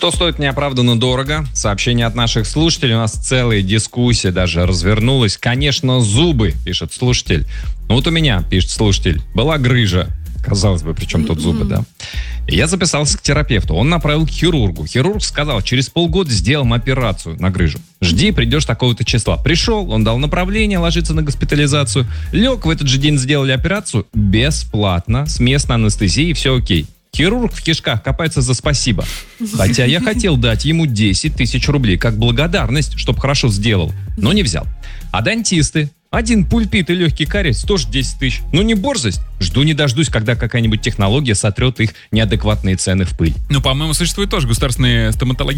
Что стоит неоправданно дорого? Сообщение от наших слушателей. У нас целая дискуссия даже развернулась. Конечно, зубы, пишет слушатель. Ну вот у меня, пишет слушатель, была грыжа. Казалось бы, при чем тут зубы, да? Я записался к терапевту. Он направил к хирургу. Хирург сказал, через полгода сделаем операцию на грыжу. Жди, придешь такого-то числа. Пришел, он дал направление, ложиться на госпитализацию. Лег, в этот же день сделали операцию бесплатно, с местной анестезией, все окей. Хирург в кишках копается за спасибо. Хотя я хотел дать ему 10 тысяч рублей как благодарность, чтобы хорошо сделал, но не взял. А дантисты? Один пульпит и легкий кариес тоже 10 тысяч. Ну не борзость. Жду не дождусь, когда какая-нибудь технология сотрет их неадекватные цены в пыль. Ну, по-моему, существуют тоже государственные стоматологические